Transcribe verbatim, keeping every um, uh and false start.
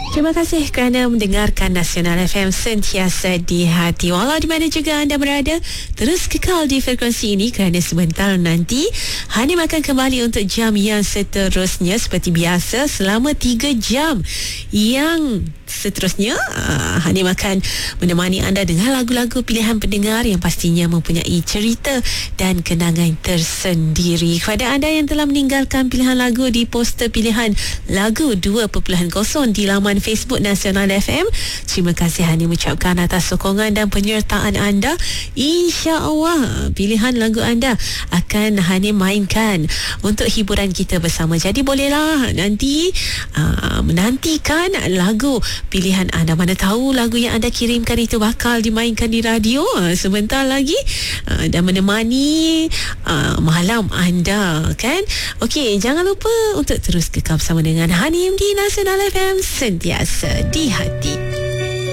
Terima kasih kerana mendengarkan Nasional F M sentiasa di hati. Walau di mana juga anda berada, terus kekal di frekuensi ini kerana sebentar nanti Hanim akan kembali untuk jam yang seterusnya seperti biasa selama tiga jam. Yang seterusnya uh, Hanim akan menemani anda dengan lagu-lagu pilihan pendengar yang pastinya mempunyai cerita dan kenangan tersendiri. Kepada anda yang telah meninggalkan pilihan lagu di poster pilihan lagu dua titik kosong di laman Facebook Nasional F M, terima kasih Hanim ucapkan atas sokongan dan penyertaan anda. InsyaAllah pilihan lagu anda akan Hanim mainkan untuk hiburan kita bersama. Jadi bolehlah nanti uh, menantikan lagu pilihan anda. Mana tahu lagu yang anda kirimkan itu bakal dimainkan di radio uh, sebentar lagi uh, dan menemani uh, malam anda, kan? Okey, jangan lupa untuk terus kekal bersama dengan Hanim di Nasional F M sentiasa di hati.